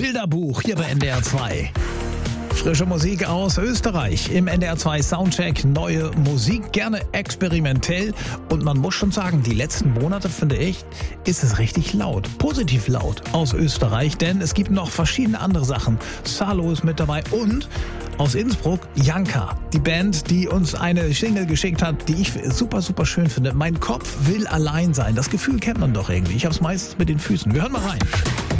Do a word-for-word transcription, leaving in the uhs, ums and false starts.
Bilderbuch hier bei N D R zwei. Frische Musik aus Österreich im N D R zwei Soundcheck. Neue Musik, gerne experimentell. Und man muss schon sagen, die letzten Monate, finde ich, ist es richtig laut. Positiv laut aus Österreich, denn es gibt noch verschiedene andere Sachen. Salo ist mit dabei und aus Innsbruck Janka. Die Band, die uns eine Single geschickt hat, die ich super, super schön finde. Mein Kopf will allein sein. Das Gefühl kennt man doch irgendwie. Ich habe es meistens mit den Füßen. Wir hören mal rein.